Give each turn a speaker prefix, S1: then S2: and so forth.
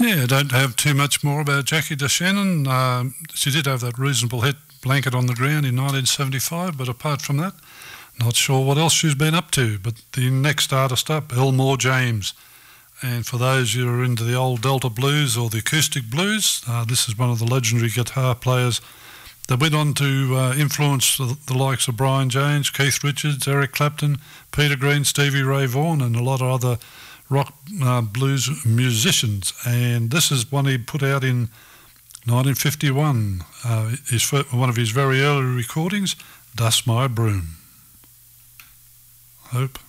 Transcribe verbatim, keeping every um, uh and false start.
S1: Yeah, I don't have too much more about Jackie DeShannon. Um, she did have that reasonable hit blanket on the ground in nineteen seventy-five, but apart from that, not sure what else she's been up to. But the next artist up, Elmore James. And for those who are into the old Delta blues or the acoustic blues, uh, this is one of the legendary guitar players that went on to uh, influence the, the likes of Brian Jones, Keith Richards, Eric Clapton, Peter Green, Stevie Ray Vaughan, and a lot of other rock uh, blues musicians. And this is one he put out in nineteen fifty-one, uh, his, one of his very early recordings, Dust My Broom. Hope.